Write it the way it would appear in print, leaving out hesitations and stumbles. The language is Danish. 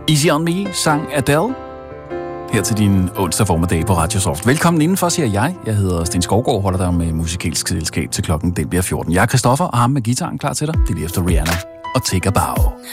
Easy on Me sang Adele her til din onsdag formiddag på Radio Soft. Velkommen indenfor, siger jeg. Jeg hedder Sten Skovgaard, holder dig med musikalsk selskab til klokken den bliver 14. Jeg er Christoffer, og ham med gitaren klar til dig. Det er lige efter Rihanna og Take a Bow.